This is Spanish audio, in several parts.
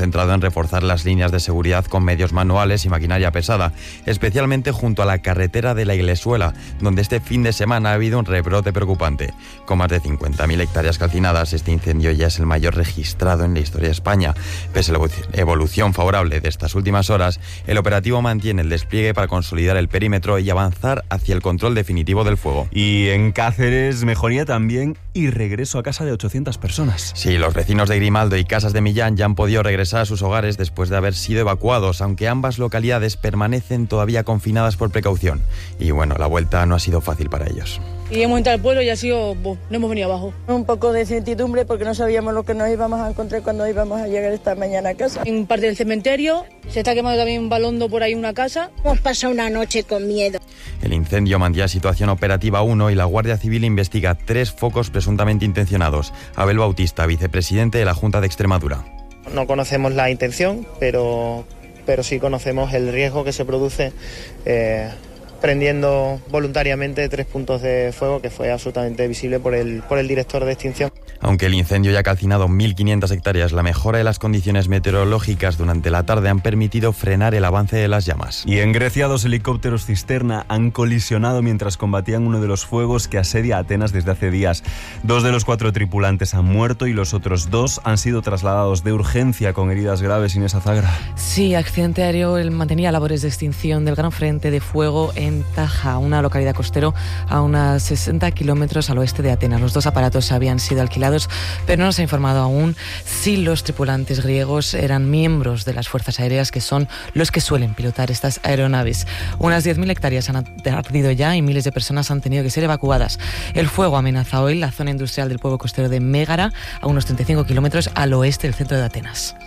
concentrado en reforzar las líneas de seguridad con medios manuales y maquinaria pesada, especialmente junto a la carretera de la Iglesuela, donde este fin de semana ha habido un rebrote preocupante. Con más de 50.000 hectáreas calcinadas, este incendio ya es el mayor registrado en la historia de España. Pese a la evolución favorable de estas últimas horas, el operativo mantiene el despliegue para consolidar el perímetro y avanzar hacia el control definitivo del fuego. Y en Cáceres, mejoría también y regreso a casa de 800 personas. Sí, los vecinos de Grimaldo y Casas de Millán ya han podido regresar a sus hogares después de haber sido evacuados, aunque ambas localidades permanecen todavía confinadas por precaución. Y bueno, la vuelta no ha sido fácil para ellos. Y hemos entrado al pueblo y ha sido, no hemos venido abajo. Un poco de incertidumbre porque no sabíamos lo que nos íbamos a encontrar cuando íbamos a llegar esta mañana a casa. En parte del cementerio se está quemando también un balondo por ahí, una casa. Hemos pasado una noche con miedo. El incendio mantiene situación operativa 1 y la Guardia Civil investiga 3 focos presuntamente intencionados. Abel Bautista, vicepresidente de la Junta de Extremadura. No conocemos la intención, pero sí conocemos el riesgo que se produce prendiendo voluntariamente 3 puntos de fuego, que fue absolutamente visible por el director de extinción. Aunque el incendio ya ha calcinado 1.500 hectáreas, la mejora de las condiciones meteorológicas durante la tarde han permitido frenar el avance de las llamas. Y en Grecia, 2 helicópteros cisterna han colisionado mientras combatían uno de los fuegos que asedia a Atenas desde hace días. 2 de los 4 tripulantes han muerto y los otros 2 han sido trasladados de urgencia con heridas graves. Inés Azagra. Sí, accidente aéreo. Él mantenía labores de extinción del gran frente de fuego en Taja, una localidad costero a unos 60 kilómetros al oeste de Atenas. Los 2 aparatos habían sido alquilados, pero no se ha informado aún si los tripulantes griegos eran miembros de las fuerzas aéreas, que son los que suelen pilotar estas aeronaves. Unas 10.000 hectáreas han ardido ya y miles de personas han tenido que ser evacuadas. El fuego amenaza hoy la zona industrial del pueblo costero de Mégara, a unos 35 kilómetros al oeste del centro de Atenas.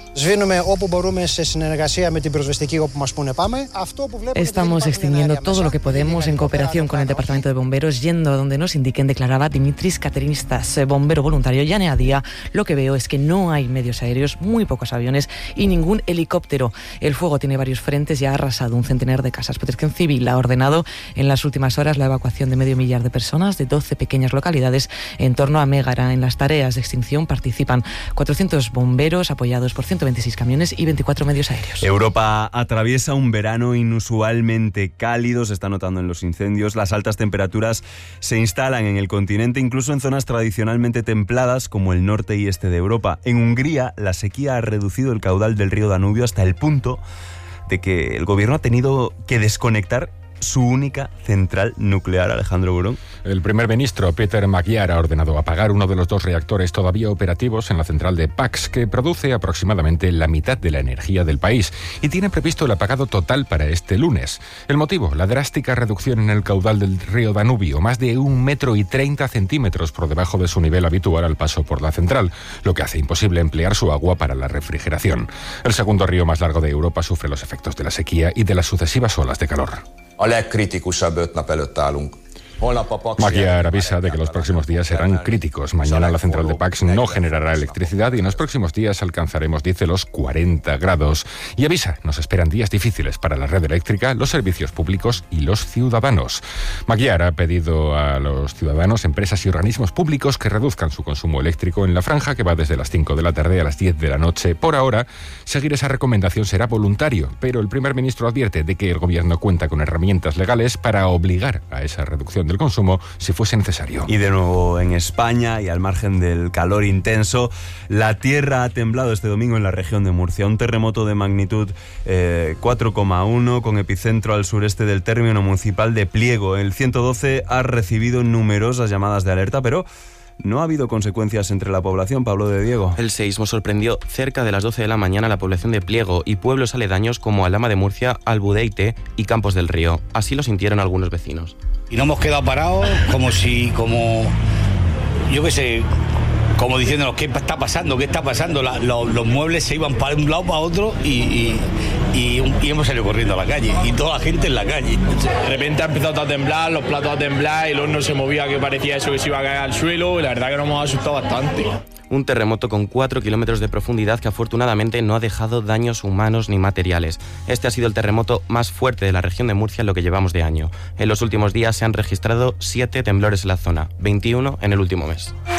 Estamos extinguiendo todo lo que podemos en cooperación con el Departamento de Bomberos, yendo a donde nos indiquen, declaraba Dimitris Katerinistas, bombero voluntario. Ya en el día lo que veo es que no hay medios aéreos, muy pocos aviones y ningún helicóptero. El fuego tiene varios frentes y ha arrasado un centenar de casas. Protección Civil ha ordenado en las últimas horas la evacuación de 500.000 de personas de 12 pequeñas localidades en torno a Mégara. En las tareas de extinción participan 400 bomberos apoyados por 126 camiones y 24 medios aéreos. Europa atraviesa un verano inusualmente cálido, se está notando en los incendios. Las altas temperaturas se instalan en el continente, incluso en zonas tradicionalmente templadas como el norte y este de Europa. En Hungría, la sequía ha reducido el caudal del río Danubio hasta el punto de que el gobierno ha tenido que desconectar su única central nuclear. Alejandro Burón. El primer ministro Peter Magyar ha ordenado apagar uno de los 2 reactores todavía operativos en la central de Paks, que produce aproximadamente la mitad de la energía del país, y tiene previsto el apagado total para este lunes. El motivo, la drástica reducción en el caudal del río Danubio, más de 1,30 metros por debajo de su nivel habitual al paso por la central, lo que hace imposible emplear su agua para la refrigeración. El segundo río más largo de Europa sufre los efectos de la sequía y de las sucesivas olas de calor. A legkritikusabb 5 nap előtt állunk. Magyar avisa de que los próximos días serán críticos. Mañana la central de Paks no generará electricidad y en los próximos días alcanzaremos, dice, los 40 grados. Y avisa, nos esperan días difíciles para la red eléctrica, los servicios públicos y los ciudadanos. Magyar ha pedido a los ciudadanos, empresas y organismos públicos que reduzcan su consumo eléctrico en la franja que va desde las 5 de la tarde a las 10 de la noche. Por ahora, seguir esa recomendación será voluntario, pero el primer ministro advierte de que el gobierno cuenta con herramientas legales para obligar a esa reducción del consumo si fuese necesario. Y de nuevo en España, y al margen del calor intenso, la tierra ha temblado este domingo en la región de Murcia. Un terremoto de magnitud 4,1 con epicentro al sureste del término municipal de Pliego. El 112 ha recibido numerosas llamadas de alerta, pero no ha habido consecuencias entre la población. Pablo de Diego. El seísmo sorprendió cerca de las 12 de la mañana a la población de Pliego y pueblos aledaños como Aldama de Murcia, Albudeite y Campos del Río. Así lo sintieron algunos vecinos. Y no hemos quedado parados yo qué sé, como diciéndonos qué está pasando. Los muebles se iban para un lado, para otro y hemos salido corriendo a la calle y toda la gente en la calle. De repente ha empezado a temblar, los platos a temblar, el horno se movía, que parecía eso que se iba a caer al suelo, y la verdad que nos hemos asustado bastante. Un terremoto con 4 kilómetros de profundidad que afortunadamente no ha dejado daños humanos ni materiales. Este ha sido el terremoto más fuerte de la región de Murcia en lo que llevamos de año. En los últimos días se han registrado 7 temblores en la zona, 21 en el último mes.